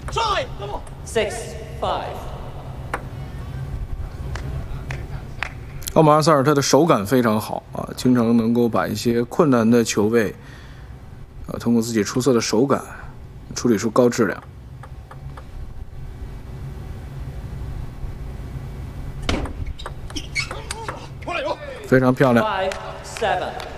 6-5。 奥马尔萨尔他的手感非常好啊，经常能够把一些困难的球位，通过自己出色的手感处理出高质量。非常漂亮。 5-7。